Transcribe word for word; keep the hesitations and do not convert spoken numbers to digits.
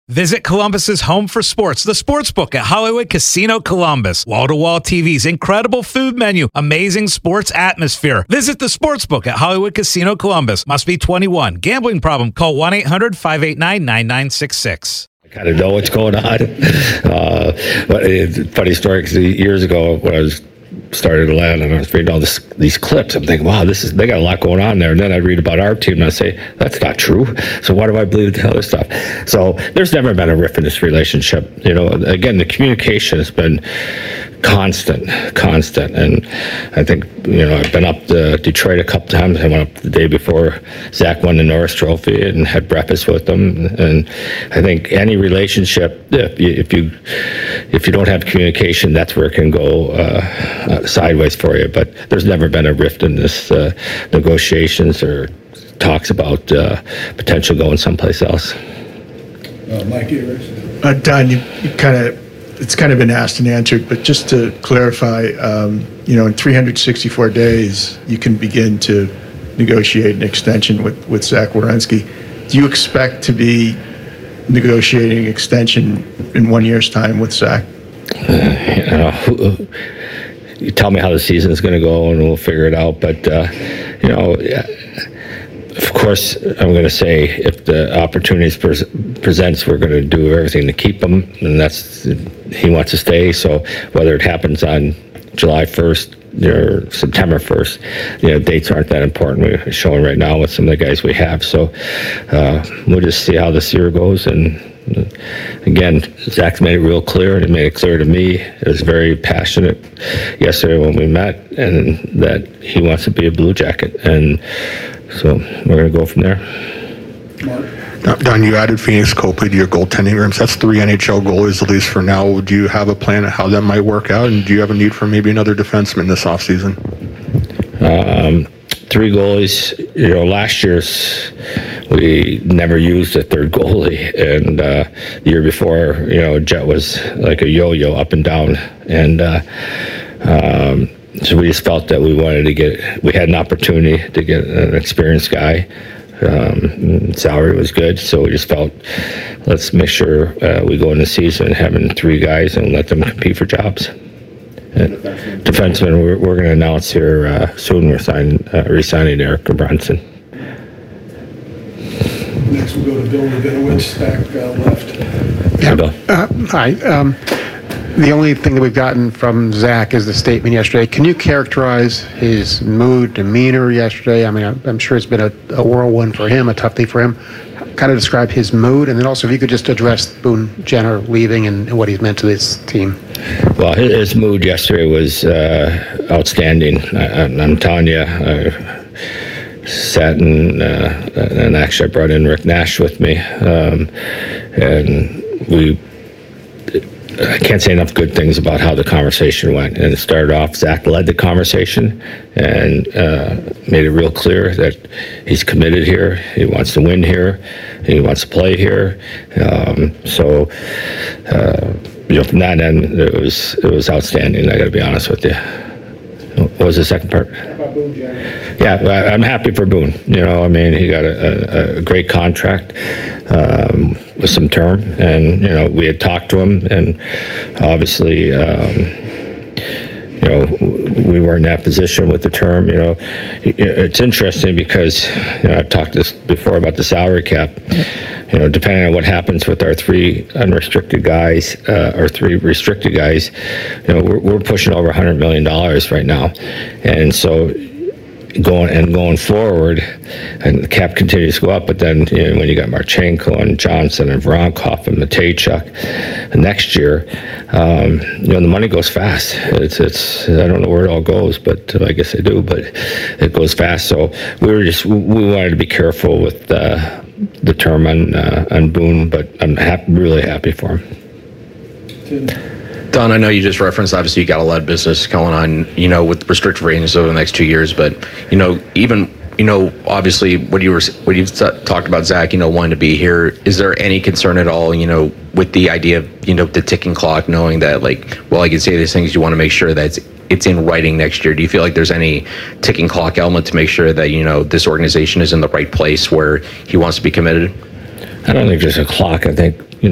Visit Columbus's home for sports, the Sportsbook at Hollywood Casino Columbus. Wall-to-wall T Vs, incredible food menu, amazing sports atmosphere. Visit the Sportsbook at Hollywood Casino Columbus. Must be twenty-one. Gambling problem? Call one eight hundred five eight nine nine nine six six. I kind of know what's going on. Uh, but it's a funny story, because years ago when I was started to land and I was reading all this, these clips, I'm thinking, wow, this is, they got a lot going on there. And then I'd read about our team and I'd say, that's not true. So why do I believe the other stuff? So there's never been a rift in this relationship. You know, again, the communication has been constant, constant. And I think, you know, I've been up to Detroit a couple times. I went up the day before Zach won the Norris Trophy and had breakfast with them. And I think any relationship, if you, if you, if you don't have communication, that's where it can go uh, uh, sideways for you. But there's never been a rift in this uh, negotiations or talks about uh, potential going someplace else. Uh, Mike Ayers. Uh, Don, you, you kind of, it's kind of been asked and answered, but just to clarify, um, you know, in three hundred sixty-four days, you can begin to negotiate an extension with, with Zach Werenski. Do you expect to be negotiating an extension in one year's time with Zach? Uh, you know, you tell me how the season is going to go and we'll figure it out. But, uh, you know, of course, I'm going to say if the opportunities pres- presents, we're going to do everything to keep him, and that's, he wants to stay. So whether it happens on July first or September first, you know, dates aren't that important. We're showing right now with some of the guys we have. So uh, we'll just see how this year goes. And again, Zach's made it real clear, and he made it clear to me. He was very passionate yesterday when we met, and that he wants to be a Blue Jacket. And so we're going to go from there. Mark? Don, you added Phoenix Copley to your goaltending rooms. That's three N H L goalies, at least for now. Do you have a plan of how that might work out? And do you have a need for maybe another defenseman this offseason? Um, three goalies. You know, last year's we never used a third goalie, and uh, the year before, you know, Jet was like a yo-yo up and down, and uh, um, so we just felt that we wanted to get. We had an opportunity to get an experienced guy. Um, salary was good, so we just felt let's make sure uh, we go in the season having three guys and let them compete for jobs. And defenseman, we're, we're going to announce here uh, soon. We're signing, uh, re-signing Eric Brunson. Next we'll go to Bill Rabinowitz, back uh, left. Yeah, Bill. Uh, hi. Um, the only thing that we've gotten from Zach is the statement yesterday. Can you characterize his mood, demeanor yesterday? I mean, I'm, I'm sure it's been a, a whirlwind for him, a tough day for him. Kind of describe his mood, and then also if you could just address Boone Jenner leaving and, and what he's meant to this team. Well, his, his mood yesterday was uh, outstanding. I, I'm telling you, I sat and, uh, and actually I brought in Rick Nash with me, um, and we I can't say enough good things about how the conversation went. And it started off, Zach led the conversation and uh, made it real clear that he's committed here. He wants to win here. He wants to play here. Um, so, uh, you know, from that end, it was it was outstanding. I got to be honest with you. What was the second part? Yeah, I'm happy for Boone. You know, I mean, he got a, a, a great contract um, with some term, and you know, we had talked to him, and obviously, um, you know, we were in that position with the term. You know, it's interesting because you know I've talked this before about the salary cap. You know, depending on what happens with our three unrestricted guys, uh, or three restricted guys, you know, we're, we're pushing over one hundred million dollars right now. And so going and going forward, and the cap continues to go up, but then you know, when you got Marchenko and Johnson and Voronkov and Matejchuk next year, um, you know, the money goes fast. It's, it's, I don't know where it all goes, but uh, I guess I do, but it goes fast. So we were just, we wanted to be careful with uh, the term on uh, on Boone, but I'm happy, really happy for him. Don, I know you just referenced, obviously you got a lot of business going on, you know, with restricted ratings over the next two years, but, you know, even, you know, obviously what you were, what you've talked about, Zach, you know, wanting to be here, is there any concern at all, you know, with the idea of, you know, the ticking clock, knowing that, like, well, I can say these things, you want to make sure that it's, it's in writing next year. Do you feel like there's any ticking clock element to make sure that, you know, this organization is in the right place where he wants to be committed? I don't think there's a clock. I think